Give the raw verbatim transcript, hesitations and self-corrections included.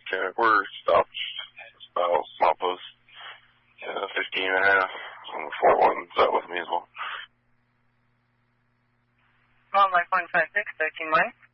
Yeah, we're stopped about small post, uh, fifteen and a half. And four one's out with me as well. Well, nine point five six, thirteen miles.